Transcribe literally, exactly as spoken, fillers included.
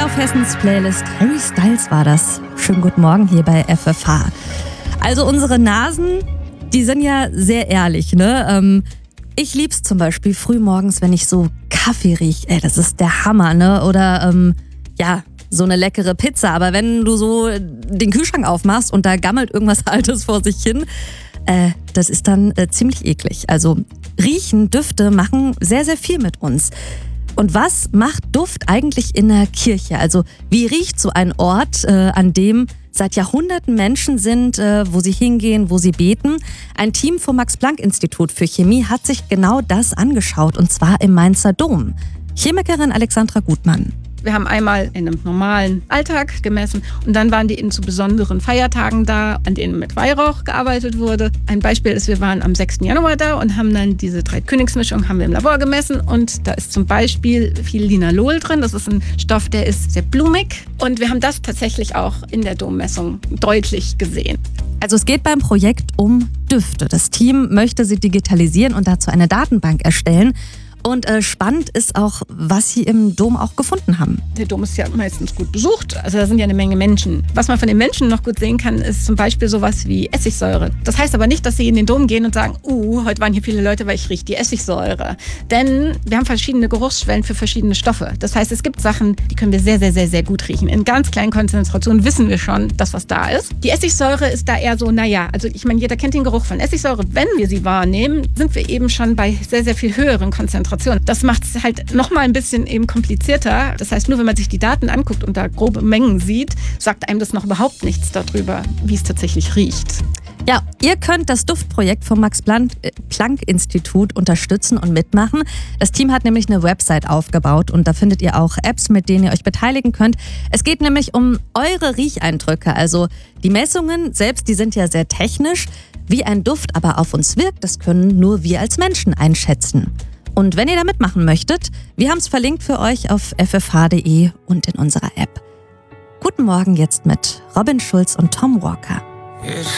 auf Hessens Playlist. Harry Styles war das. Schönen guten Morgen hier bei F F H. Also unsere Nasen, die sind ja sehr ehrlich, ne? Ähm, ich lieb's zum Beispiel frühmorgens, wenn ich so Kaffee riech. Ey, das ist der Hammer, ne? Oder, ähm, ja, so eine leckere Pizza. Aber wenn du so den Kühlschrank aufmachst und da gammelt irgendwas Altes vor sich hin, äh, das ist dann äh, ziemlich eklig. Also Riechen, Düfte machen sehr, sehr viel mit uns. Und was macht Duft eigentlich in der Kirche? Also wie riecht so ein Ort, äh, an dem seit Jahrhunderten Menschen sind, äh, wo sie hingehen, wo sie beten? Ein Team vom Max-Planck-Institut für Chemie hat sich genau das angeschaut, und zwar im Mainzer Dom. Chemikerin Alexandra Gutmann. Wir haben einmal in einem normalen Alltag gemessen und dann waren die eben zu besonderen Feiertagen da, an denen mit Weihrauch gearbeitet wurde. Ein Beispiel ist, wir waren am sechsten Januar da und haben dann diese drei Königsmischungen haben wir im Labor gemessen, und da ist zum Beispiel viel Linalol drin. Das ist ein Stoff, der ist sehr blumig, und wir haben das tatsächlich auch in der Dommessung deutlich gesehen. Also es geht beim Projekt um Düfte. Das Team möchte sie digitalisieren und dazu eine Datenbank erstellen. Und äh, spannend ist auch, was sie im Dom auch gefunden haben. Der Dom ist ja meistens gut besucht, also da sind ja eine Menge Menschen. Was man von den Menschen noch gut sehen kann, ist zum Beispiel sowas wie Essigsäure. Das heißt aber nicht, dass sie in den Dom gehen und sagen, uh, heute waren hier viele Leute, weil ich rieche die Essigsäure. Denn wir haben verschiedene Geruchsschwellen für verschiedene Stoffe. Das heißt, es gibt Sachen, die können wir sehr, sehr, sehr, sehr gut riechen. In ganz kleinen Konzentrationen wissen wir schon, dass was da ist. Die Essigsäure ist da eher so, naja, also ich meine, jeder kennt den Geruch von Essigsäure. Wenn wir sie wahrnehmen, sind wir eben schon bei sehr, sehr viel höheren Konzentrationen. Das macht es halt nochmal ein bisschen eben komplizierter. Das heißt, nur wenn man sich die Daten anguckt und da grobe Mengen sieht, sagt einem das noch überhaupt nichts darüber, wie es tatsächlich riecht. Ja, ihr könnt das Duftprojekt vom Max-Planck-Institut unterstützen und mitmachen. Das Team hat nämlich eine Website aufgebaut und da findet ihr auch Apps, mit denen ihr euch beteiligen könnt. Es geht nämlich um eure Riecheindrücke. Also die Messungen selbst, die sind ja sehr technisch. Wie ein Duft aber auf uns wirkt, das können nur wir als Menschen einschätzen. Und wenn ihr da mitmachen möchtet, wir haben es verlinkt für euch auf f f h punkt d e und in unserer App. Guten Morgen jetzt mit Robin Schulz und Tom Walker.